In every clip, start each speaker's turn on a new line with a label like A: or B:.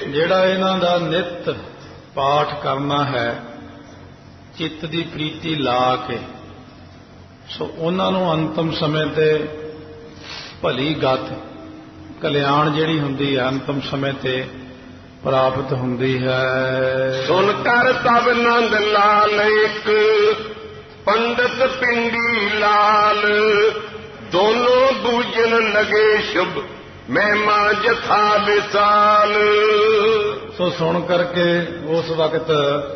A: ਜਿਹੜਾ ਇਹਨਾਂ ਦਾ ਨਿਤ ਪਾਠ ਕਰਨਾ ਹੈ ਚਿੱਤ ਦੀ ਪ੍ਰੀਤੀ ਲਾ ਕੇ, ਸੋ ਉਹਨਾਂ ਨੂੰ ਅੰਤਮ ਸਮੇਂ ਤੇ ਭਲੀ ਗਤ ਕਲਿਆਣ ਜਿਹੜੀ ਹੁੰਦੀ ਹੈ ਅੰਤਮ ਸਮੇਂ ਤੇ ਪ੍ਰਾਪਤ ਹੁੰਦੀ ਹੈ।
B: ਸੁਣ ਕਰ ਤਬ ਨੰਦ ਲਾਲ ਇੱਕ ਪੰਡਤ ਪਿੰਡੀ ਲਾਲ, ਦੋਨੋਂ ਦੂਜਨ ਲਗੇ ਸ਼ੁਭ ਮਹਿਮਾ ਜਥਾ ਵਿਸਾਲ।
A: ਸੋ ਸੁਣ ਕਰਕੇ ਉਸ ਵਕਤ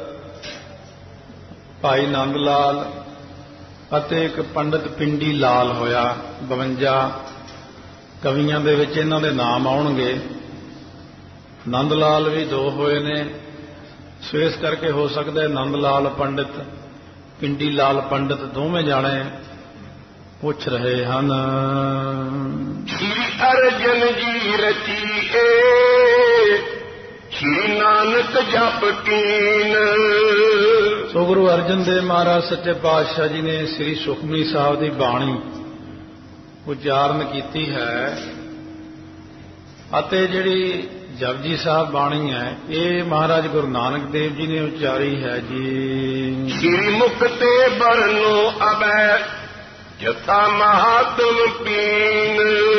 A: ਭਾਈ ਨੰਦ ਲਾਲ ਅਤੇ ਇੱਕ ਪੰਡਤ ਪਿੰਡੀ ਲਾਲ ਹੋਇਆ। 52 ਕਵੀਆਂ ਦੇ ਵਿੱਚ ਇਹਨਾਂ ਦੇ ਨਾਮ ਆਉਣਗੇ। ਨੰਦ ਲਾਲ ਵੀ 2 ਹੋਏ ਨੇ, ਸੋ ਇਸ ਕਰਕੇ ਹੋ ਸਕਦਾ ਨੰਦ ਲਾਲ ਪੰਡਿਤ ਪਿੰਡੀ ਲਾਲ ਪੰਡਿਤ ਦੋਵੇਂ ਜਾਣੇ ਪੁੱਛ ਰਹੇ ਹਨ।
B: ਸ਼੍ਰੀ ਅਰਜਨ ਜੀ ਰਚੀਏ ਸ਼੍ਰੀ ਨਾਨਕ ਜਪ ਕੀਨ।
A: ਸੋ ਗੁਰੂ ਅਰਜਨ ਦੇਵ ਮਹਾਰਾਜ ਸੱਚੇ ਪਾਤਸ਼ਾਹ ਜੀ ਨੇ ਸ੍ਰੀ ਸੁਖਮਨੀ ਸਾਹਿਬ ਦੀ ਬਾਣੀ ਉਚਾਰਨ ਕੀਤੀ ਹੈ ਅਤੇ ਜਿਹੜੀ ਜਪਜੀ ਸਾਹਿਬ ਬਾਣੀ ਹੈ ਇਹ ਮਹਾਰਾਜ ਗੁਰੂ ਨਾਨਕ ਦੇਵ ਜੀ ਨੇ ਉਚਾਰੀ ਹੈ ਜੀ।
B: ਸ਼੍ਰੀ ਮੁਖ ਤੇ ਬਰਨੋ ਅਬੈ ਜਥਾ ਮਹਾਤਮ ਪੀਨ।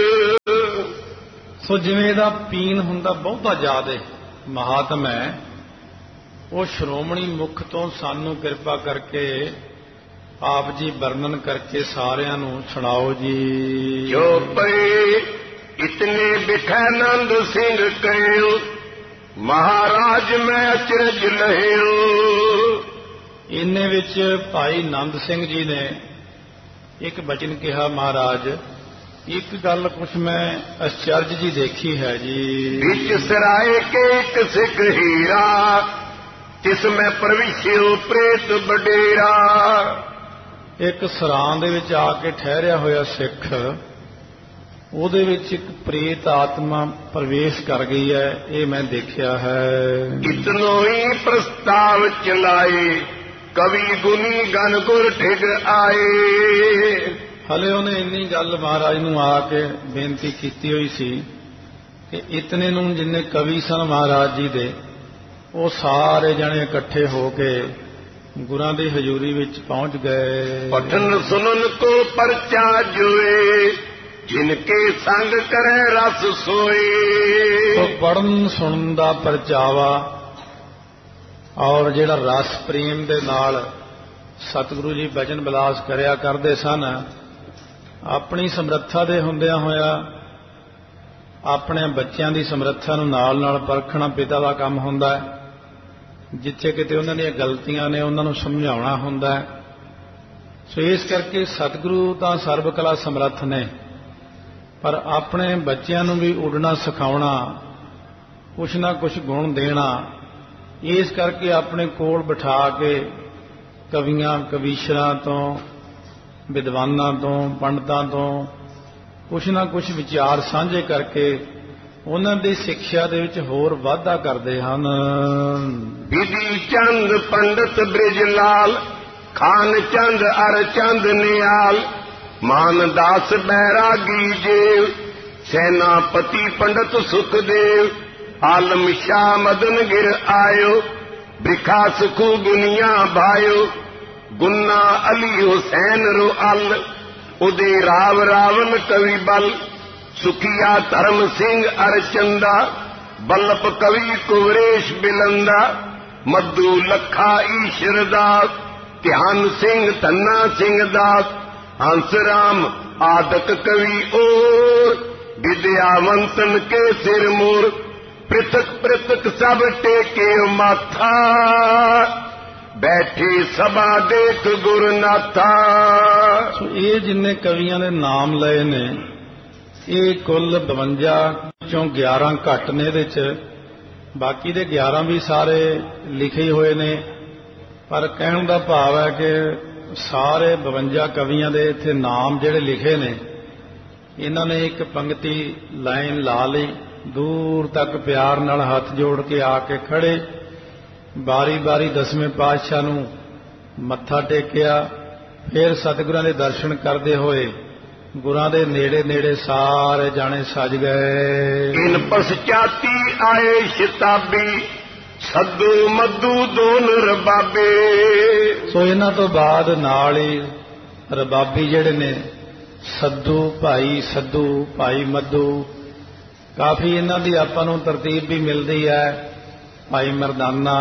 A: ਸੋ ਜਿਵੇਂ ਇਹਦਾ ਪੀਨ ਹੁੰਦਾ ਬਹੁਤਾ ਜ਼ਿਆਦਾ ਮਹਾਤਮ ਹੈ, ਉਹ ਸ਼੍ਰੋਮਣੀ ਮੁਖ ਤੋਂ ਸਾਨੂੰ ਕਿਰਪਾ ਕਰਕੇ ਆਪ ਜੀ ਵਰਣਨ ਕਰਕੇ ਸਾਰਿਆਂ ਨੂੰ ਸੁਣਾਓ ਜੀ।
B: ਜੋ ਪਏ ਇਤਨੇ ਬਿਖਾਨੰਦ ਸਿੰਘ ਕਹਿਓ ਮਹਾਰਾਜ ਮੈਂ ਅਚਰਜ ਲਹਿਓ।
A: ਇੰਨੇ ਵਿੱਚ ਭਾਈ ਨੰਦ ਸਿੰਘ ਜੀ ਨੇ ਇੱਕ ਬਚਨ ਕਿਹਾ, ਮਹਾਰਾਜ ਇੱਕ ਗੱਲ ਕੁਛ ਮੈਂ ਅਚਰਜ ਜੀ ਦੇਖੀ ਹੈ ਜੀ।
B: ਵਿੱਚ ਸਰਾਏ ਕੇ ਇੱਕ ਸਿੱਖ ਹੀਰਾ ਤਿਸ ਮੈਂ ਪ੍ਰਵਿਸ਼ਿਓ ਪ੍ਰੇਤ ਬਡੇਰਾ।
A: ਇੱਕ ਸਰਾਂ ਦੇ ਵਿੱਚ ਆ ਕੇ ਠਹਿਰਿਆ ਹੋਇਆ ਸਿੱਖ, ਉਹਦੇ ਵਿੱਚ ਇੱਕ ਪ੍ਰੇਤ ਆਤਮਾ ਪ੍ਰਵੇਸ਼ ਕਰ ਗਈ ਹੈ, ਇਹ ਮੈਂ ਦੇਖਿਆ ਹੈ।
B: ਇਤਨੋ ਹੀ ਪ੍ਰਸਤਾਵ ਚਲਾਏ ਕਵੀ ਗੁਨੀ ਗਨ ਗੁਰ ਠਿਗ ਆਏ।
A: ਹਲੇ ਉਹਨੇ ਇੰਨੀ ਗੱਲ ਮਹਾਰਾਜ ਨੂੰ ਆ ਕੇ ਬੇਨਤੀ ਕੀਤੀ ਹੋਈ ਸੀ ਕਿ ਇਤਨੇ ਨੂੰ ਜਿੰਨੇ ਕਵੀ ਸਨ ਮਹਾਰਾਜ ਜੀ ਦੇ, ਉਹ ਸਾਰੇ ਜਣੇ ਇਕੱਠੇ ਹੋ ਕੇ ਗੁਰਾਂ ਦੀ ਹਜ਼ੂਰੀ ਵਿੱਚ ਪਹੁੰਚ ਗਏ।
B: ਪਠਨ ਸੁਨਨ ਕੋ ਪਰਚਾ ਜੋਏ ਜਿਨਕੇ ਸੰਗ ਕਰੇ ਰਸ ਸੋਏ।
A: ਤੋ ਪੜਨ ਸੁਣਨ ਦਾ ਪਰਚਾਵਾ ਔਰ ਜਿਹੜਾ ਰਸ ਪ੍ਰੇਮ ਦੇ ਨਾਲ ਸਤਿਗੁਰੂ ਜੀ ਭਜਨ ਬਿਲਾਸ ਕਰਿਆ ਕਰਦੇ ਸਨ, ਆਪਣੀ ਸਮਰੱਥਾ ਦੇ ਹੁੰਦਿਆਂ ਹੋਇਆ ਆਪਣੇ ਬੱਚਿਆਂ ਦੀ ਸਮਰੱਥਾ ਨੂੰ ਨਾਲ ਨਾਲ ਪਰਖਣਾ ਪਿਤਾ ਦਾ ਕੰਮ ਹੁੰਦਾ ਹੈ। ਜਿੱਥੇ ਕਿਤੇ ਉਹਨਾਂ ਦੀਆਂ ਗਲਤੀਆਂ ਨੇ ਉਹਨਾਂ ਨੂੰ ਸਮਝਾਉਣਾ ਹੁੰਦਾ ਹੈ। ਸੋ ਇਸ ਕਰਕੇ ਸਤਿਗੁਰੂ ਤਾਂ ਸਰਬ ਕਲਾ ਸਮਰੱਥ ਨੇ, ਪਰ ਆਪਣੇ ਬੱਚਿਆਂ ਨੂੰ ਵੀ ਉੱਡਣਾ ਸਿਖਾਉਣਾ, ਕੁਛ ਨਾ ਕੁਛ ਗੁਣ ਦੇਣਾ, ਇਸ ਕਰਕੇ ਆਪਣੇ ਕੋਲ ਬਿਠਾ ਕੇ ਕਵੀਆਂ ਕਵੀਸ਼ਰਾਂ ਤੋਂ, ਵਿਦਵਾਨਾਂ ਤੋਂ, ਪੰਡਤਾਂ ਤੋਂ ਕੁਛ ਨਾ ਕੁਛ ਵਿਚਾਰ ਸਾਂਝੇ ਕਰਕੇ ਉਹਨਾਂ ਦੀ ਸਿੱਖਿਆ ਦੇ ਵਿੱਚ ਹੋਰ ਵਾਧਾ ਕਰਦੇ ਹਨ।
B: ਬਿਧੀ ਚੰਦ ਪੰਡਤ ਬ੍ਰਿਜ ਲਾਲ ਖਾਨ ਚੰਦ ਅਰ ਚੰਦ ਨਿਆਲ ਮਾਨਦਾਸ ਬੈਰਾਗੀ ਜੇਵ ਸੈਨਾਪਤੀ ਪੰਡਤ ਸੁਖਦੇਵ ਆਲਮ ਸ਼ਾਹ ਮਦਨ ਗਿਰ ਆਇਓ ਬਿਖਾ ਸੁਖੂ ਗੁਨੀਆਂ ਭਾਇਓ ਗੁੰਨਾ ਅਲੀ ਹੁਸੈਨ ਰੋ ਅਲ ਉਦੇ ਰਾਵ ਰਾਵਨ ਕਵੀ ਬਲ ਸੁਖੀਆ ਧਰਮ ਸਿੰਘ ਅਰਚੰਦਾ ਬੱਲਪ ਕਵੀ ਕੁਵਰੇਸ਼ ਬਿਲੰਦਾ ਮੱਧੂ ਲੱਖਾ ਈਸ਼ਰ ਦਾਸ ਧਿਆਨ ਸਿੰਘ ਧੰਨਾ ਸਿੰਘ ਦਾਸ ਹੰਸ ਰਾਮ ਆਦਕ ਕਵੀ ਔਰ ਵਿਦਿਆਵੰਤਨ ਕੇ ਸਿਰ ਮੋਰ ਪ੍ਰਿਥਕ ਪ੍ਰਿਥਕ ਸਭ ਟੇਕੇ ਮਾਥਾ ਬੈਠੇ ਸਭਾ ਦੇਖ ਗੁਰਨਾਥਾ।
A: ਸੋ ਇਹ ਜਿੰਨੇ ਕਵੀਆਂ ਦੇ ਨਾਮ ਲਏ ਨੇ ਇਹ ਕੁੱਲ 52 ਚੋਂ 11 ਘੱਟ ਨੇ ਇਹਦੇ 'ਚ, ਬਾਕੀ ਦੇ 11 ਵੀ ਸਾਰੇ ਲਿਖੇ ਹੋਏ ਨੇ। ਪਰ ਕਹਿਣ ਦਾ ਭਾਵ ਹੈ ਕਿ ਸਾਰੇ 52 ਕਵੀਆਂ ਦੇ ਇੱਥੇ ਨਾਮ ਜਿਹੜੇ ਲਿਖੇ ਨੇ, ਇਹਨਾਂ ਨੇ ਇੱਕ ਪੰਕਤੀ ਲਾਈਨ ਲਾ ਲਈ, ਦੂਰ ਤੱਕ ਪਿਆਰ ਨਾਲ ਹੱਥ ਜੋੜ ਕੇ ਆ ਕੇ ਖੜੇ, ਬਾਰੀ ਬਾਰੀ 10ਵੇਂ ਪਾਤਸ਼ਾਹ ਨੂੰ ਮੱਥਾ ਟੇਕਿਆ, ਫਿਰ ਸਤਿਗੁਰਾਂ ਦੇ ਦਰਸ਼ਨ ਕਰਦੇ ਹੋਏ ਗੁਰਾਂ ਦੇ ਨੇੜੇ ਨੇੜੇ ਸਾਰੇ ਜਾਣੇ ਸਜ ਗਏ।
B: ਇਨ ਪਸਚਾਤੀ ਆਏ ਸ਼ਤਾਬੀ ਸੱਦੂ ਮੱਦੂ ਦੋਨ ਰਬਾਬੇ।
A: ਸੋ ਇਹਨਾਂ ਤੋਂ ਬਾਅਦ ਨਾਲ ਹੀ ਰਬਾਬੀ ਜਿਹੜੇ ਨੇ ਸੱਦੂ ਭਾਈ ਮੱਦੂ, ਕਾਫੀ ਇਹਨਾਂ ਦੀ ਆਪਾਂ ਨੂੰ ਤਰਤੀਬ ਵੀ ਮਿਲਦੀ ਹੈ। ਭਾਈ ਮਰਦਾਨਾ,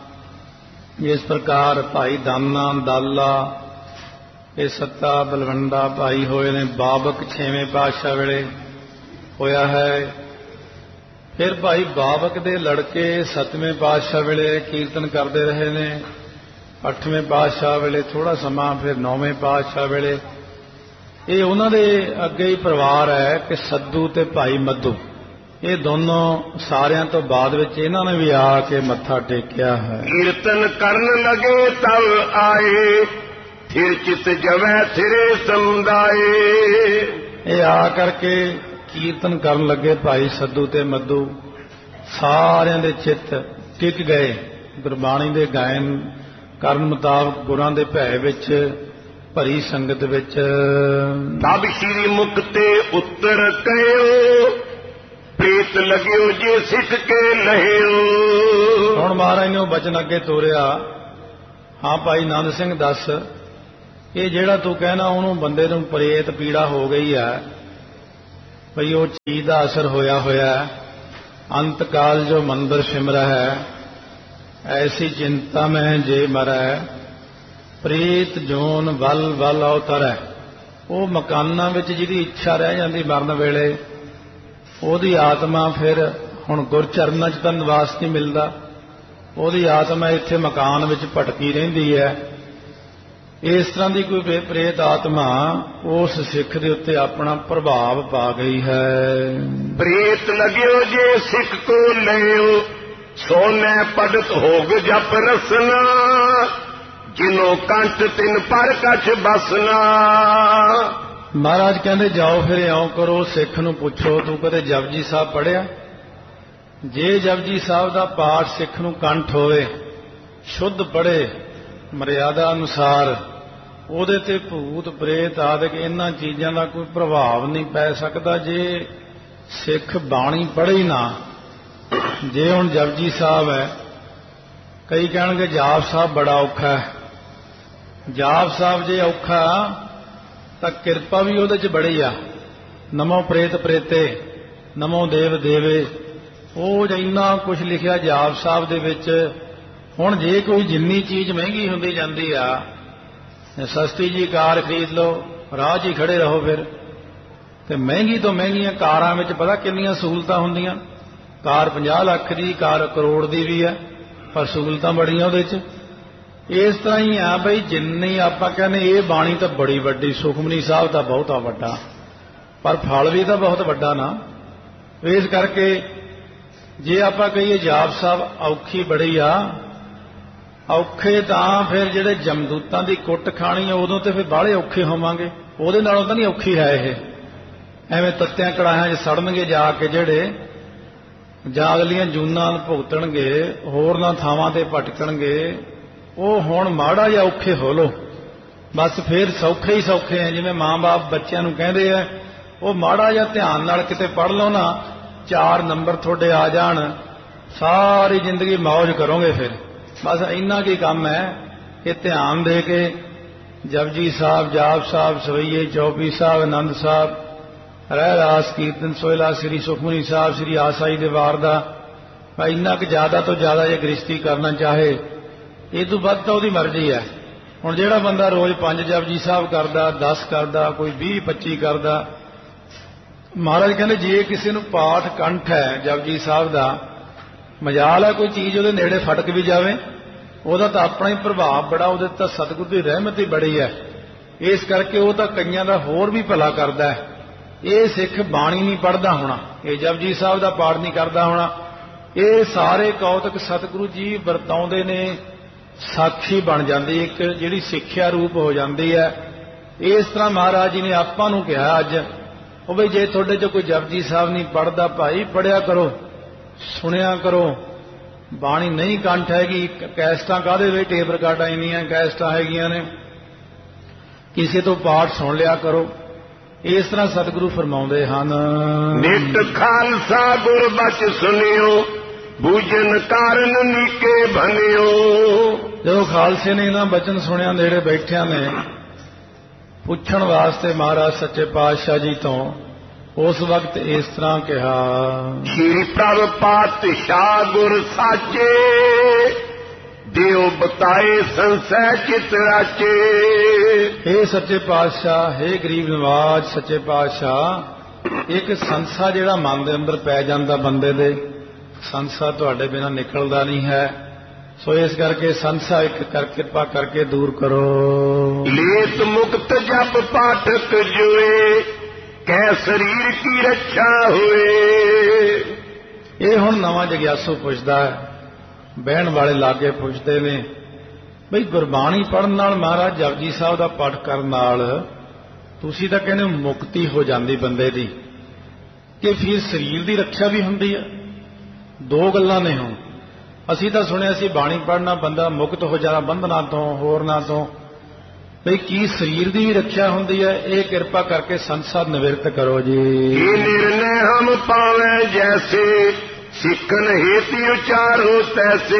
A: ਇਸ ਪ੍ਰਕਾਰ ਭਾਈ ਦਾਨਾ ਦਾਲਾ, ਇਹ ਸੱਤਾ ਬਲਵੰਡਾ ਭਾਈ ਹੋਏ ਨੇ। ਬਾਬਕ 6ਵੇਂ ਪਾਤਸ਼ਾਹ ਵੇਲੇ ਹੋਇਆ ਹੈ। ਫਿਰ ਭਾਈ ਬਾਬਕ ਦੇ ਲੜਕੇ 7ਵੇਂ ਪਾਤਸ਼ਾਹ ਵੇਲੇ ਕੀਰਤਨ ਕਰਦੇ ਰਹੇ ਨੇ। 8ਵੇਂ ਪਾਤਸ਼ਾਹ ਵੇਲੇ ਥੋੜਾ ਸਮਾਂ, ਫਿਰ 9ਵੇਂ ਪਾਤਸ਼ਾਹ ਵੇਲੇ। ਇਹ ਉਹਨਾਂ ਦੇ ਅੱਗੇ ਹੀ ਪਰਿਵਾਰ ਹੈ ਕਿ ਸੱਦੂ ਤੇ ਭਾਈ ਮੱਦੂ, ਇਹ ਦੋਨੋਂ ਸਾਰਿਆਂ ਤੋਂ ਬਾਅਦ ਵਿੱਚ ਇਹਨਾਂ ਨੇ ਵੀ ਆ ਕੇ ਮੱਥਾ ਟੇਕਿਆ ਹੈ।
B: ਕੀਰਤਨ ਕਰਨ ਲਗੇ ਤਬ ਆਏ ਫਿਰ ਚਿਤ ਜਵੈ ਥਿਰੇ ਸਮੁਦਾਏ।
A: ਇਹ ਆ ਕਰਕੇ ਕੀਰਤਨ ਕਰਨ ਲੱਗੇ ਭਾਈ ਸੱਦੂ ਤੇ ਮੱਦੂ, ਸਾਰਿਆਂ ਦੇ ਚਿੱਤ ਟਿਕ ਗਏ ਗੁਰਬਾਣੀ ਦੇ ਗਾਇਨ ਕਰਨ ਮੁਤਾਬਕ, ਗੁਰਾਂ ਦੇ ਭੈ ਵਿੱਚ ਭਰੀ ਸੰਗਤ ਵਿੱਚ।
B: ਤਬ ਸ਼੍ਰੀ ਮੁਖ ਤੇ ਉੱਤਰ ਕਹਿਓ ਪ੍ਰੀਤ ਲਗਿਓ ਜੇ ਸਿੱਖ ਕੇ ਲਹਿਓ।
A: ਹੁਣ ਮਹਾਰਾਜ ਨੇ ਉਹ ਬਚਨ ਅੱਗੇ ਤੋਰਿਆ, ਹਾਂ ਭਾਈ ਨੰਦ ਸਿੰਘ ਦੱਸ, ਇਹ ਜਿਹੜਾ ਤੂੰ ਕਹਿਣਾ ਉਹਨੂੰ ਬੰਦੇ ਨੂੰ ਪ੍ਰੇਤ ਪੀੜਾ ਹੋ ਗਈ ਹੈ, ਭਈ ਉਹ ਚੀਜ਼ ਦਾ ਅਸਰ ਹੋਇਆ ਹੈ। ਅੰਤ ਕਾਲ ਜੋ ਮੰਦਰ ਸਿਮਰੈ ਹੈ, ਐਸੀ ਚਿੰਤਾ ਮੈਂ ਜੇ ਮਰੈ, ਪ੍ਰੀਤ ਜੋਨ ਵੱਲ ਵੱਲ ਅਵਤਰੈ। ਉਹ ਮਕਾਨਾਂ ਵਿੱਚ ਜਿਹਦੀ ਇੱਛਾ ਰਹਿ ਜਾਂਦੀ ਮਰਨ ਵੇਲੇ, ਉਹਦੀ ਆਤਮਾ ਫਿਰ ਹੁਣ ਗੁਰਚਰਨਾਂ 'ਚ ਤਾਂ ਨਿਵਾਸ ਨਹੀਂ ਮਿਲਦਾ, ਉਹਦੀ ਆਤਮਾ ਇੱਥੇ ਮਕਾਨ ਵਿੱਚ ਭਟਕੀ ਰਹਿੰਦੀ ਹੈ। ਇਸ ਤਰ੍ਹਾਂ ਦੀ ਕੋਈ ਪ੍ਰੇਤ ਆਤਮਾ ਉਸ ਸਿੱਖ ਦੇ ਉੱਤੇ ਆਪਣਾ ਪ੍ਰਭਾਵ ਪਾ ਗਈ ਹੈ।
B: ਪ੍ਰੀਤ ਲਗਿਓ ਜੇ ਸਿੱਖ ਕੋ ਲਿਓ ਸੋਨੇ ਪੜਤ ਹੋਗ ਜਪ ਰਸਨਾ, ਜਿਨੋ ਕੰਠ ਤਿਨ ਪਰ ਕਛ ਬਸਨਾ।
A: ਮਹਾਰਾਜ ਕਹਿੰਦੇ ਜਾਓ ਫਿਰ ਇਉਂ ਕਰੋ, ਸਿੱਖ ਨੂੰ ਪੁੱਛੋ ਤੂੰ ਕਦੇ ਜਪਜੀ ਸਾਹਿਬ ਪੜ੍ਹਿਆ? ਜੇ ਜਪਜੀ ਸਾਹਿਬ ਦਾ ਪਾਠ ਸਿੱਖ ਨੂੰ ਕੰਠ ਹੋਵੇ, ਸ਼ੁੱਧ ਪੜ੍ਹੇ ਮਰਿਆਦਾ ਅਨੁਸਾਰ, ਉਹਦੇ ਤੇ ਭੂਤ ਪ੍ਰੇਤ ਆਦਿਕ ਇਹਨਾਂ ਚੀਜ਼ਾਂ ਦਾ ਕੋਈ ਪ੍ਰਭਾਵ ਨਹੀਂ ਪੈ ਸਕਦਾ ਜੇ ਸਿੱਖ ਬਾਣੀ ਪੜ੍ਹੇ ਹੀ ਨਾ। ਜੇ ਹੁਣ ਜਪਜੀ ਸਾਹਿਬ ਹੈ, ਕਈ ਕਹਿਣਗੇ ਜਾਪ ਸਾਹਿਬ ਬੜਾ ਔਖਾ ਹੈ। ਜਾਪ ਸਾਹਿਬ ਜੇ ਔਖਾ ਤਾਂ ਕਿਰਪਾ ਵੀ ਉਹਦੇ 'ਚ ਬੜੀ ਆ। ਨਮੋ ਪ੍ਰੇਤ ਪ੍ਰੇਤੇ, ਨਮੋ ਦੇਵ ਦੇਵੇ, ਉਹ ਇੰਨਾ ਕੁਝ ਲਿਖਿਆ ਜਾਪ ਸਾਹਿਬ ਦੇ ਵਿੱਚ। ਹੁਣ ਜੇ ਕੋਈ ਜਿੰਨੀ ਚੀਜ਼ ਮਹਿੰਗੀ ਹੁੰਦੀ ਜਾਂਦੀ ਆ, ਸਸਤੀ ਜੀ ਕਾਰ ਖਰੀਦ ਲਓ, ਰਾਹ 'ਚ ਹੀ ਖੜੇ ਰਹੋ ਫਿਰ। ਤੇ ਮਹਿੰਗੀ ਤੋਂ ਮਹਿੰਗੀਆਂ ਕਾਰਾਂ ਵਿੱਚ ਪਤਾ ਕਿੰਨੀਆਂ ਸਹੂਲਤਾਂ ਹੁੰਦੀਆਂ। ਕਾਰ 50 ਲੱਖ ਦੀ, ਕਾਰ ਕਰੋੜ ਦੀ ਵੀ ਹੈ, ਪਰ ਸਹੂਲਤਾਂ ਬੜੀਆਂ ਉਹਦੇ 'ਚ। ਇਸ ਤਰ੍ਹਾਂ ਹੀ ਆ ਬਈ, ਜਿੰਨੀ ਆਪਾਂ ਕਹਿੰਦੇ ਇਹ ਬਾਣੀ ਤਾਂ ਬੜੀ ਵੱਡੀ, ਸੁਖਮਨੀ ਸਾਹਿਬ ਤਾਂ ਬਹੁਤਾ ਵੱਡਾ, ਪਰ ਫਲ ਵੀ ਤਾਂ ਬਹੁਤ ਵੱਡਾ ਨਾ। ਇਸ ਕਰਕੇ ਜੇ ਆਪਾਂ ਕਹੀਏ ਜਾਪ ਸਾਹਿਬ ਔਖੀ ਬੜੀ ਆ, ਔਖੇ ਤਾਂ ਫਿਰ ਜਿਹੜੇ ਜਮਦੂਤਾਂ ਦੀ ਕੁੱਟ ਖਾਣੀ ਆ ਉਦੋਂ ਤੇ ਫਿਰ ਬਾਹਲੇ ਔਖੇ ਹੋਵਾਂਗੇ, ਉਹਦੇ ਨਾਲੋਂ ਤਾਂ ਨਹੀਂ ਔਖੀ ਹੈ ਇਹ। ਐਵੇਂ ਤੱਤਿਆਂ ਕੜਾਹਿਆਂ 'ਚ ਸੜਨਗੇ ਜਾ ਕੇ ਜਿਹੜੇ, ਜਾਂ ਅਗਲੀਆਂ ਜੂਨਾਂ ਭੁਗਤਣਗੇ, ਹੋਰਨਾਂ ਥਾਵਾਂ ਤੇ ਭਟਕਣਗੇ। ਉਹ ਹੁਣ ਮਾੜਾ ਜਿਹਾ ਔਖੇ ਹੋ ਲੋ, ਬਸ ਫਿਰ ਸੌਖੇ ਹੀ ਸੌਖੇ ਆ। ਜਿਵੇਂ ਮਾਂ-ਬਾਪ ਬੱਚਿਆਂ ਨੂੰ ਕਹਿੰਦੇ ਆ, ਉਹ ਮਾੜਾ ਜਿਹਾ ਧਿਆਨ ਨਾਲ ਕਿਤੇ ਪੜ੍ਹ ਲਓ ਨਾ, 4 ਨੰਬਰ ਤੁਹਾਡੇ ਆ ਜਾਣ, ਸਾਰੀ ਜ਼ਿੰਦਗੀ ਮौज ਕਰੋਗੇ ਫਿਰ। ਬਸ ਇੰਨਾ ਕੀ ਕੰਮ ਹੈ ਕਿ ਧਿਆਨ ਦੇ ਕੇ ਜਪਜੀ ਸਾਹਿਬ, ਜਾਪ ਸਾਹਿਬ, ਸਵਈਏ ਚੌਪੀ ਸਾਹਿਬ, ਆਨੰਦ ਸਾਹਿਬ, ਰਹਿ ਰਾਸ ਕੀਰਤਨ ਸੋਹਿਲਾ, ਸ੍ਰੀ ਸੁਖਮਨੀ ਸਾਹਿਬ, ਸ੍ਰੀ ਆਸਾਈ ਦੇ ਵਾਰ ਦਾ, ਇੰਨਾ ਕੁ ਜ਼ਿਆਦਾ ਤੋਂ ਜ਼ਿਆਦਾ ਜੇ ਗ੍ਰਸਤੀ ਕਰਨਾ ਚਾਹੇ, ਇਹ ਤੋਂ ਵੱਧ ਤਾਂ ਉਹਦੀ ਮਰਜ਼ੀ ਹੈ। ਹੁਣ ਜਿਹੜਾ ਬੰਦਾ ਰੋਜ਼ 5 ਜਪਜੀ ਸਾਹਿਬ ਕਰਦਾ, 10 ਕਰਦਾ, ਕੋਈ 20-25 ਕਰਦਾ, ਮਹਾਰਾਜ ਕਹਿੰਦੇ ਜੇ ਕਿਸੇ ਨੂੰ ਪਾਠ ਕੰਠ ਹੈ ਜਪਜੀ ਸਾਹਿਬ ਦਾ, ਮਜਾਲ ਹੈ ਕੋਈ ਚੀਜ਼ ਉਹਦੇ ਨੇੜੇ ਫਟਕ ਵੀ ਜਾਵੇ, ਉਹਦਾ ਤਾਂ ਆਪਣਾ ਹੀ ਪ੍ਰਭਾਵ ਬੜਾ, ਉਹਦੇ ਤਾਂ ਸਤਿਗੁਰੂ ਦੀ ਰਹਿਮਤ ਹੀ ਬੜੀ ਹੈ। ਇਸ ਕਰਕੇ ਉਹ ਤਾਂ ਕਈਆਂ ਦਾ ਹੋਰ ਵੀ ਭਲਾ ਕਰਦਾ ਹੈ। ਇਹ ਸਿੱਖ ਬਾਣੀ ਨਹੀਂ ਪੜ੍ਹਦਾ ਹੋਣਾ, ਇਹ ਜਪਜੀ ਸਾਹਿਬ ਦਾ ਪਾਠ ਨਹੀਂ ਕਰਦਾ ਹੋਣਾ, ਇਹ ਸਾਰੇ ਕੌਤਕ ਸਤਿਗੁਰੂ ਜੀ ਵਰਤਾਉਂਦੇ ਨੇ, ਸਾਖੀ ਬਣ ਜਾਂਦੀ, ਇੱਕ ਜਿਹੜੀ ਸਿੱਖਿਆ ਰੂਪ ਹੋ ਜਾਂਦੀ ਹੈ। ਇਸ ਤਰ੍ਹਾਂ ਮਹਾਰਾਜ ਜੀ ਨੇ ਆਪਾਂ ਨੂੰ ਕਿਹਾ ਅੱਜ, ਉਹ ਬਈ ਜੇ ਤੁਹਾਡੇ 'ਚ ਕੋਈ ਜਪਜੀ ਸਾਹਿਬ ਨਹੀਂ ਪੜ੍ਹਦਾ, ਭਾਈ ਪੜ੍ਹਿਆ ਕਰੋ, ਸੁਣਿਆ ਕਰੋ। ਬਾਣੀ ਨਹੀਂ ਕੰਠ ਹੈਗੀ, ਕੈਸਟਾਂ ਕਾਹਦੇ ਵਿੱਚ, ਟੇਪ ਰਿਕਾਰਡਾਂ ਇੰਨੀਆਂ ਕੈਸਟਾਂ ਹੈਗੀਆਂ ਨੇ, ਕਿਸੇ ਤੋਂ ਪਾਠ ਸੁਣ ਲਿਆ ਕਰੋ। ਇਸ ਤਰ੍ਹਾਂ ਸਤਿਗੁਰੂ ਫਰਮਾਉਂਦੇ ਹਨ,
B: ਨਿਤ ਖਾਲਸਾ ਗੁਰ ਬਚ ਸੁਣਿਓ, ਬੂਝਨ ਕਾਰਨ ਨੀਕੇ ਭਨਿਓ।
A: ਜਦੋਂ ਖਾਲਸੇ ਨੇ ਇਹਨਾਂ ਬਚਨ ਸੁਣਿਆ, ਨੇੜੇ ਬੈਠਿਆਂ ਨੇ ਪੁੱਛਣ ਵਾਸਤੇ ਮਹਾਰਾਜ ਸੱਚੇ ਪਾਤਸ਼ਾਹ ਜੀ ਤੋਂ ਉਸ ਵਕਤ ਇਸ ਤਰ੍ਹਾਂ ਕਿਹਾ,
B: ਸ਼੍ਰੀ ਪ੍ਰਭ ਪਾਤਸ਼ਾਹ ਗੁਰ ਸਾਚੇ, ਦਿਓ ਬਤਾਏ ਸੰਸੈ ਚਿਤ ਰਾਚੇ।
A: हे ਸੱਚੇ ਪਾਤਸ਼ਾਹ, हे ਗਰੀਬ ਨਵਾਜ ਸੱਚੇ ਪਾਤਸ਼ਾਹ, ਇੱਕ ਸੰਸਾ ਜਿਹੜਾ ਮਨ ਦੇ ਅੰਦਰ ਪੈ ਜਾਂਦਾ ਬੰਦੇ ਦੇ, ਸੰਸਾ ਤੁਹਾਡੇ ਬਿਨਾਂ ਨਿਕਲਦਾ ਨਹੀਂ ਹੈ, ਸੋ ਇਸ ਕਰਕੇ ਸੰਸਾ ਇੱਕ ਕਿਰਪਾ ਕਰਕੇ ਦੂਰ ਕਰੋ।
B: ਲੇਤ ਮੁਕਤ ਜਪ ਪਾਠਕ ਜੋਏ, ਕੈ ਸਰੀਰ ਕੀ ਰੱਖਿਆ ਹੋਏ।
A: ਇਹ ਹੁਣ ਨਵਾਂ ਜਗਿਆਸੂ ਪੁੱਛਦਾ ਹੈ, ਬਹਿਣ ਵਾਲੇ ਲਾਗੇ ਪੁੱਛਦੇ ਨੇ, ਬਈ ਗੁਰਬਾਣੀ ਪੜ੍ਹਨ ਨਾਲ, ਮਹਾਰਾਜ ਜਪਜੀ ਸਾਹਿਬ ਦਾ ਪਾਠ ਕਰਨ ਨਾਲ ਤੁਸੀਂ ਤਾਂ ਕਹਿੰਦੇ ਮੁਕਤੀ ਹੋ ਜਾਂਦੀ ਬੰਦੇ ਦੀ, ਕਿ ਫਿਰ ਸਰੀਰ ਦੀ ਰੱਖਿਆ ਵੀ ਹੁੰਦੀ ਹੈ। ਦੋ ਗੱਲਾਂ ਨੇ। ਹੁਣ ਅਸੀਂ ਤਾਂ ਸੁਣਿਆ ਸੀ ਬਾਣੀ ਪੜ੍ਹਨਾ ਬੰਦਾ ਮੁਕਤ ਹੋ ਜਾਣਾ ਬੰਧਨਾਂ ਤੋਂ, ਹੋਰਨਾਂ ਤੋਂ, ਬਈ ਕੀ ਸਰੀਰ ਦੀ ਵੀ ਰੱਖਿਆ ਹੁੰਦੀ ਹੈ? ਇਹ ਕਿਰਪਾ ਕਰਕੇ ਸੰਸਾਰ ਨਿਵਰਤ ਕਰੋ ਜੀ।
B: ਇਹ ਨਿਰਣੈ ਹਮ ਪਾਵੈ ਜੈਸੇ, ਸਿੱਖਨ ਹੇਤੀ ਉਚਾਰੋ ਤੈਸੇ।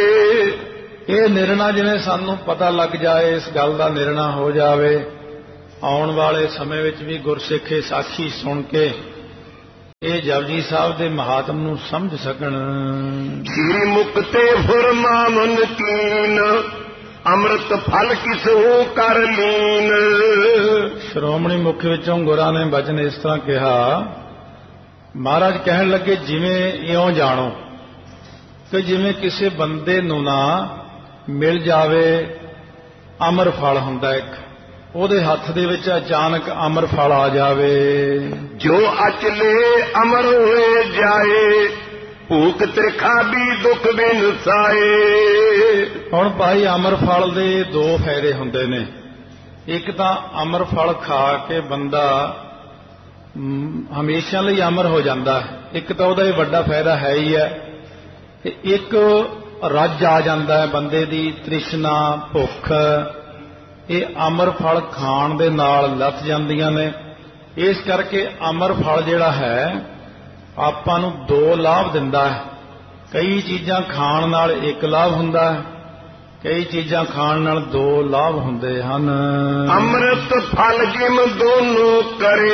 A: ਇਹ ਨਿਰਣਾ ਜਿਵੇਂ ਸਾਨੂੰ ਪਤਾ ਲੱਗ ਜਾਏ, ਇਸ ਗੱਲ ਦਾ ਨਿਰਣਾ ਹੋ ਜਾਵੇ, ਆਉਣ ਵਾਲੇ ਸਮੇਂ ਵਿੱਚ ਵੀ ਗੁਰਸਿੱਖੇ ਸਾਖੀ ਸੁਣ ਕੇ ਇਹ ਜਪਜੀ ਸਾਹਿਬ ਦੇ ਮਹਾਤਮ ਨੂੰ ਸਮਝ ਸਕਣ।
B: ਸ੍ਰੀ ਮੁਕਤੇ ਫੁਰਮਾਵਨ ਕੀਨ, ਅੰਮ੍ਰਿਤ ਫਲ ਕਿਸਹੂ ਕਰ ਲੀਨ।
A: ਸ਼੍ਰੋਮਣੀ ਮੁਖ ਵਿੱਚੋਂ ਗੁਰਾਂ ਨੇ ਬਚਨ ਇਸ ਤਰ੍ਹਾਂ ਕਿਹਾ, ਮਹਾਰਾਜ ਕਹਿਣ ਲੱਗੇ, ਜਿਵੇਂ ਇਉਂ ਜਾਣੋ ਕਿ ਜਿਵੇਂ ਕਿਸੇ ਬੰਦੇ ਨੂੰ ਨਾ ਮਿਲ ਜਾਵੇ ਅਮਰ ਫਲ ਹੁੰਦਾ ਇੱਕ, ਉਹਦੇ ਹੱਥ ਦੇ ਵਿੱਚ ਅਚਾਨਕ ਅਮਰ ਫਲ ਆ ਜਾਵੇ।
B: ਜੋ ਅਚਲੇ ਅਮਰ ਹੋਏ ਜਾਏ, ਭੂਖ ਤ੍ਰਿਖਾ ਵੀ ਦੁੱਖ ਬਿਨ ਸਾਏ।
A: ਹੁਣ ਭਾਈ ਅਮਰ ਫਲ ਦੇ ਦੋ ਫਾਇਦੇ ਹੁੰਦੇ ਨੇ। ਇੱਕ ਤਾਂ ਅਮਰ ਫਲ ਖਾ ਕੇ ਬੰਦਾ ਹਮੇਸ਼ਾ ਲਈ ਅਮਰ ਹੋ ਜਾਂਦਾ ਹੈ, ਇੱਕ ਤਾਂ ਉਹਦਾ ਇਹ ਵੱਡਾ ਫਾਇਦਾ ਹੈ ਹੀ ਹੈ, ਤੇ ਇੱਕ ਰੱਜ ਆ ਜਾਂਦਾ ਹੈ ਬੰਦੇ ਦੀ ਤ੍ਰਿਸ਼ਨਾ, ਭੁੱਖ, ਇਹ ਅਮਰ ਫਲ ਖਾਣ ਦੇ ਨਾਲ ਲੱਥ ਜਾਂਦੀਆਂ ਨੇ। ਇਸ ਕਰਕੇ ਅਮਰ ਫਲ ਜਿਹੜਾ ਹੈ ਆਪਾਂ ਨੂੰ ਦੋ ਲਾਭ ਦਿੰਦਾ ਹੈ। ਕਈ ਚੀਜ਼ਾਂ ਖਾਣ ਨਾਲ ਇੱਕ ਲਾਭ ਹੁੰਦਾ ਹੈ, ਕਈ ਚੀਜ਼ਾਂ ਖਾਣ ਨਾਲ ਦੋ ਲਾਭ ਹੁੰਦੇ ਹਨ।
B: ਅੰਮ੍ਰਿਤ ਫਲ ਜਿਮ ਦੋਨੋਂ ਕਰੇ,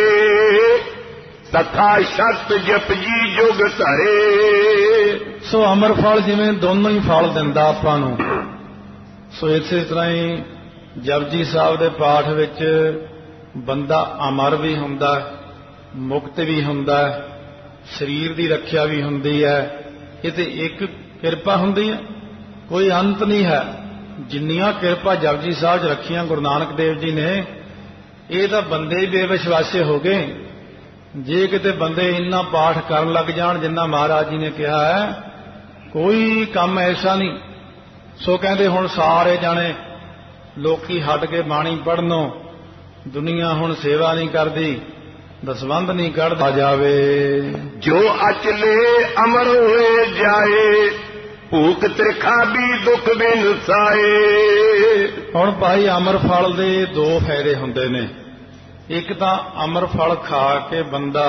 B: ਤਥਾ ਸ਼ਤ ਜਪਜੀ ਜੁਗ ਧਰੇ।
A: ਸੋ ਅਮਰ ਫਲ ਜਿਵੇਂ ਦੋਨੋਂ ਹੀ ਫਲ ਦਿੰਦਾ ਆਪਾਂ ਨੂੰ, ਸੋ ਇਸੇ ਤਰ੍ਹਾਂ ਹੀ ਜਪਜੀ ਸਾਹਿਬ ਦੇ ਪਾਠ ਵਿੱਚ ਬੰਦਾ ਅਮਰ ਵੀ ਹੁੰਦਾ, ਮੁਕਤ ਵੀ ਹੁੰਦਾ, ਸਰੀਰ ਦੀ ਰੱਖਿਆ ਵੀ ਹੁੰਦੀ ਹੈ। ਇਹ ਤੇ ਇੱਕ ਕਿਰਪਾ ਹੁੰਦੀ ਹੈ, ਕੋਈ ਅੰਤ ਨਹੀਂ ਹੈ। ਜਿੰਨੀਆਂ ਕਿਰਪਾ ਜਪਜੀ ਸਾਹਿਬ 'ਚ ਰੱਖੀਆਂ ਗੁਰੂ ਨਾਨਕ ਦੇਵ ਜੀ ਨੇ, ਇਹ ਤਾਂ ਬੰਦੇ ਹੀ ਬੇਵਿਸ਼ਵਾਸੇ ਹੋ ਗਏ। ਜੇ ਕਿਤੇ ਬੰਦੇ ਇੰਨਾ ਪਾਠ ਕਰਨ ਲੱਗ ਜਾਣ ਜਿੰਨਾ ਮਹਾਰਾਜ ਜੀ ਨੇ ਕਿਹਾ ਹੈ, ਕੋਈ ਕੰਮ ਐਸਾ ਨਹੀਂ। ਸੋ ਕਹਿੰਦੇ ਹੁਣ ਸਾਰੇ ਜਾਣੇ ਲੋਕੀ ਹਟ ਕੇ ਬਾਣੀ ਪੜ੍ਹਨੋਂ, ਦੁਨੀਆ ਹੁਣ ਸੇਵਾ ਨਹੀਂ ਕਰਦੀ, ਦਸਵੰਧ ਨਹੀਂ ਕੱਢਦਾ ਜਾਵੇ।
B: ਜੋ ਅਚਲੇ ਅਮਰ ਹੋਏ ਜਾਏ, ਭੂਖ ਤ੍ਰਿਖਾ ਵੀ ਦੁੱਖ ਬਿਨ ਸਾਏ।
A: ਹੁਣ ਭਾਈ ਅਮਰ ਫਲ ਦੇ ਦੋ ਫਾਇਦੇ ਹੁੰਦੇ ਨੇ। ਇੱਕ ਤਾਂ ਅਮਰ ਫਲ ਖਾ ਕੇ ਬੰਦਾ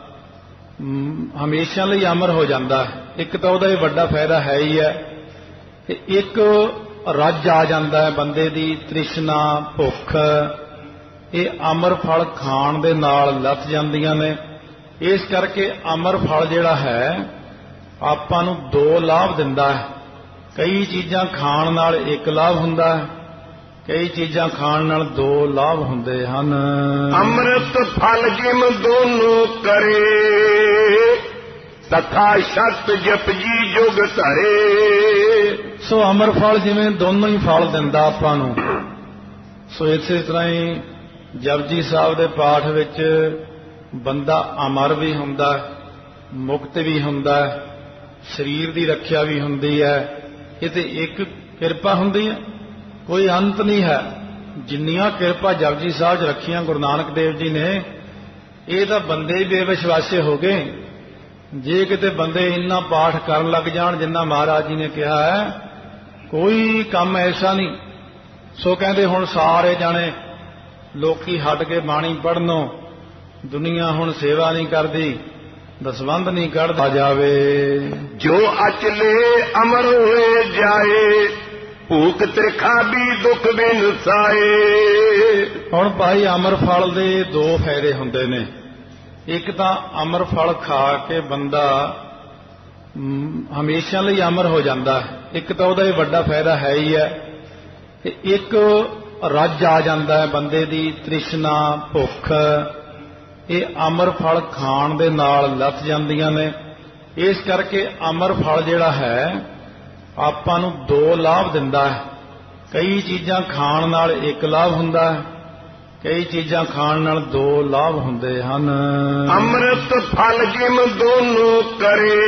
A: ਹਮੇਸ਼ਾ ਲਈ ਅਮਰ ਹੋ ਜਾਂਦਾ, ਇੱਕ ਤਾਂ ਉਹਦਾ ਇਹ ਵੱਡਾ ਫਾਇਦਾ ਹੈ ਹੀ ਹੈ, ਤੇ ਇੱਕ ਰੱਜ ਆ ਜਾਂਦਾ ਹੈ ਬੰਦੇ ਦੀ ਤ੍ਰਿਸ਼ਨਾ, ਭੁੱਖ, ਇਹ ਅਮਰ ਫਲ ਖਾਣ ਦੇ ਨਾਲ ਲੱਥ ਜਾਂਦੀਆਂ ਨੇ। ਇਸ ਕਰਕੇ ਅਮਰ ਫਲ ਜਿਹੜਾ ਹੈ ਆਪਾਂ ਨੂੰ ਦੋ ਲਾਭ ਦਿੰਦਾ ਹੈ। ਕਈ ਚੀਜ਼ਾਂ ਖਾਣ ਨਾਲ ਇੱਕ ਲਾਭ ਹੁੰਦਾ ਹੈ, ਕਈ ਚੀਜ਼ਾਂ ਖਾਣ ਨਾਲ ਦੋ ਲਾਭ ਹੁੰਦੇ ਹਨ।
B: ਅੰਮ੍ਰਿਤ ਫਲ ਜਿਮ ਦੋਨੋਂ ਕਰੇ, ਤਥਾ ਸ਼ਤ ਜਪਜੀ ਜੁਗ ਧਰੇ।
A: ਸੋ ਅਮਰ ਫਲ ਜਿਵੇਂ ਦੋਨੋਂ ਹੀ ਫਲ ਦਿੰਦਾ ਆਪਾਂ ਨੂੰ, ਸੋ ਇਸੇ ਤਰ੍ਹਾਂ ਹੀ ਜਪਜੀ ਸਾਹਿਬ ਦੇ ਪਾਠ ਵਿੱਚ ਬੰਦਾ ਅਮਰ ਵੀ ਹੁੰਦਾ, ਮੁਕਤ ਵੀ ਹੁੰਦਾ, ਸਰੀਰ ਦੀ ਰੱਖਿਆ ਵੀ ਹੁੰਦੀ ਹੈ। ਇਹ ਤੇ ਇੱਕ ਕਿਰਪਾ ਹੁੰਦੀ ਹੈ, ਕੋਈ ਅੰਤ ਨਹੀਂ ਹੈ। ਜਿੰਨੀਆਂ ਕਿਰਪਾ ਜਪਜੀ ਸਾਹਿਬ 'ਚ ਰੱਖੀਆਂ ਗੁਰੂ ਨਾਨਕ ਦੇਵ ਜੀ ਨੇ, ਇਹ ਤਾਂ ਬੰਦੇ ਹੀ ਬੇਵਿਸ਼ਵਾਸੇ ਹੋ ਗਏ। ਜੇ ਕਿਤੇ ਬੰਦੇ ਇੰਨਾ ਪਾਠ ਕਰਨ ਲੱਗ ਜਾਣ ਜਿੰਨਾ ਮਹਾਰਾਜ ਜੀ ਨੇ ਕਿਹਾ ਹੈ, ਕੋਈ ਕੰਮ ਐਸਾ ਨਹੀਂ। ਸੋ ਕਹਿੰਦੇ ਹੁਣ ਸਾਰੇ ਜਾਣੇ ਲੋਕੀ ਹਟ ਕੇ ਬਾਣੀ ਪੜ੍ਹਨੋਂ, ਦੁਨੀਆ ਹੁਣ ਸੇਵਾ ਨਹੀਂ ਕਰਦੀ, ਦਸਵੰਧ ਨਹੀਂ ਕੱਢਦਾ ਜਾਵੇ।
B: ਜੋ ਅਚਲੇ ਅਮਰ ਹੋਏ ਜਾਏ, ਭੂਖ ਤ੍ਰਿਖਾ ਵੀ ਦੁੱਖ ਬਿਨ ਸਾਏ।
A: ਹੁਣ ਭਾਈ ਅਮਰ ਫਲ ਦੇ ਦੋ ਫਾਇਦੇ ਹੁੰਦੇ ਨੇ। ਇੱਕ ਤਾਂ ਅਮਰ ਫਲ ਖਾ ਕੇ ਬੰਦਾ ਹਮੇਸ਼ਾ ਲਈ ਅਮਰ ਹੋ ਜਾਂਦਾ ਹੈ, ਇੱਕ ਤਾਂ ਉਹਦਾ ਇਹ ਵੱਡਾ ਫਾਇਦਾ ਹੈ ਹੀ ਹੈ। ਤੇ ਇੱਕ ਰੱਜ ਆ ਜਾਂਦਾ ਹੈ ਬੰਦੇ ਦੀ ਤ੍ਰਿਸ਼ਨਾ, ਭੁੱਖ, ਇਹ ਅਮਰ ਫਲ ਖਾਣ ਦੇ ਨਾਲ ਲੱਥ ਜਾਂਦੀਆਂ ਨੇ। ਇਸ ਕਰਕੇ ਅਮਰ ਫਲ ਜਿਹੜਾ ਹੈ ਆਪਾਂ ਨੂੰ ਦੋ ਲਾਭ ਦਿੰਦਾ ਹੈ। ਕਈ ਚੀਜ਼ਾਂ ਖਾਣ ਨਾਲ ਇੱਕ ਲਾਭ ਹੁੰਦਾ ਹੈ, ਕਈ ਚੀਜ਼ਾਂ ਖਾਣ ਨਾਲ ਦੋ ਲਾਭ ਹੁੰਦੇ ਹਨ।
B: ਅੰਮ੍ਰਿਤ ਫਲ ਜਿਮ ਦੋਨੋਂ ਕਰੇ,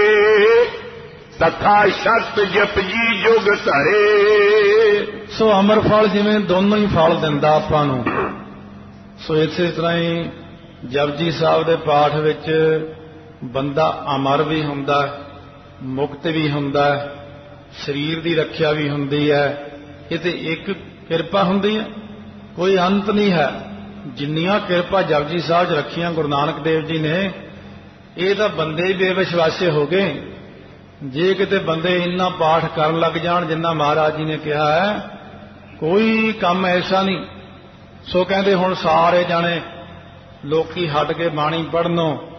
B: ਤਥਾ ਸ਼ਤ ਜਪਜੀ ਜੁਗ ਧਰੇ।
A: ਸੋ ਅਮਰ ਫਲ ਜਿਵੇਂ ਦੋਨੋਂ ਹੀ ਫਲ ਦਿੰਦਾ ਆਪਾਂ ਨੂੰ, ਸੋ ਇਸੇ ਤਰ੍ਹਾਂ ਹੀ ਜਪਜੀ ਸਾਹਿਬ ਦੇ ਪਾਠ ਵਿੱਚ ਬੰਦਾ ਅਮਰ ਵੀ ਹੁੰਦਾ, ਮੁਕਤ ਵੀ ਹੁੰਦਾ, ਸਰੀਰ ਦੀ ਰੱਖਿਆ ਵੀ ਹੁੰਦੀ ਹੈ। ਇਹ ਤੇ ਇੱਕ ਕਿਰਪਾ ਹੁੰਦੀ ਹੈ, ਕੋਈ ਅੰਤ ਨਹੀਂ ਹੈ। ਜਿੰਨੀਆਂ ਕਿਰਪਾ ਜਪਜੀ ਸਾਹਿਬ 'ਚ ਰੱਖੀਆਂ ਗੁਰੂ ਨਾਨਕ ਦੇਵ ਜੀ ਨੇ, ਇਹ ਤਾਂ ਬੰਦੇ ਹੀ ਬੇਵਿਸ਼ਵਾਸੇ ਹੋ ਗਏ। ਜੇ ਕਿਤੇ ਬੰਦੇ ਇੰਨਾ ਪਾਠ ਕਰਨ ਲੱਗ ਜਾਣ ਜਿੰਨਾ ਮਹਾਰਾਜ ਜੀ ਨੇ ਕਿਹਾ ਹੈ, ਕੋਈ ਕੰਮ ਐਸਾ ਨਹੀਂ। ਸੋ ਕਹਿੰਦੇ ਹੁਣ ਸਾਰੇ ਜਾਣੇ ਲੋਕੀ ਹਟ ਕੇ ਬਾਣੀ ਪੜ੍ਹਨੋਂ,